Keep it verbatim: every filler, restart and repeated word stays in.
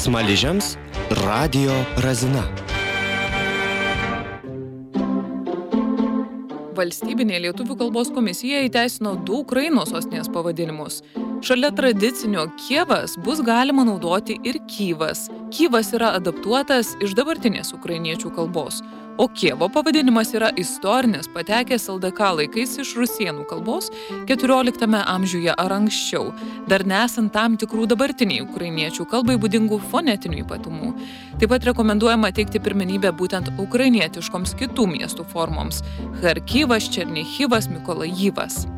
Smaližiams Radio Razina. Valstybinė lietuvių kalbos komisija įteisino du Ukrainos sostinės pavadinimus. Šalia tradicinio Kievas bus galima naudoti ir Kyivas. Kyivas yra adaptuotas iš dabartinės ukrainiečių kalbos, o Kievo pavadinimas yra istorinis, patekęs L D K laikais iš rusėnų kalbos keturioliktame amžiuje ar anksčiau, dar nesant tam tikrų dabartiniai ukrainiečių kalbai būdingų fonetinių ypatumų. Taip pat rekomenduojama teikti pirmenybę būtent ukrainietiškoms kitų miestų formoms – Charkivas, Černichivas, Mikolajivas.